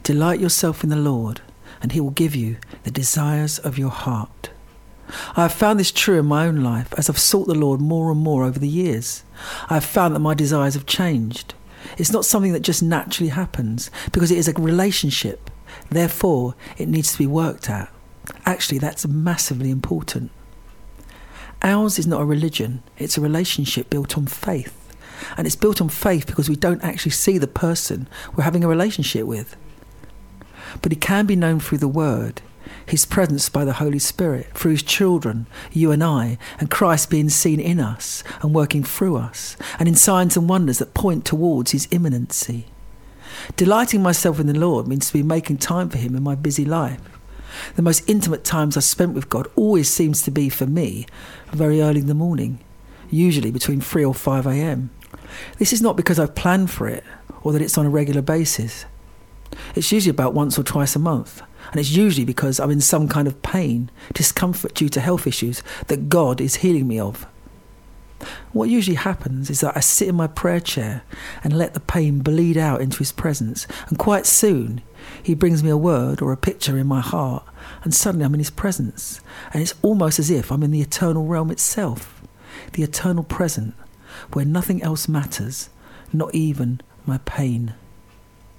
Delight yourself in the Lord, and he will give you the desires of your heart. I have found this true in my own life as I've sought the Lord more and more over the years. I have found that my desires have changed. It's not something that just naturally happens, because it is a relationship. Therefore, it needs to be worked at. Actually, that's massively important. Ours is not a religion, it's a relationship built on faith. And it's built on faith because we don't actually see the person we're having a relationship with. But he can be known through the Word, his presence by the Holy Spirit, through his children, you and I, and Christ being seen in us and working through us, and in signs and wonders that point towards his imminency. Delighting myself in the Lord means to be making time for him in my busy life. The most intimate times I spent with God always seems to be, for me, very early in the morning, usually between 3 or 5 a.m. This is not because I've planned for it or that it's on a regular basis. It's usually about once or twice a month, and it's usually because I'm in some kind of pain, discomfort due to health issues that God is healing me of. What usually happens is that I sit in my prayer chair and let the pain bleed out into his presence, and quite soon he brings me a word or a picture in my heart, and suddenly I'm in his presence, and it's almost as if I'm in the eternal realm itself, the eternal present, where nothing else matters, not even my pain.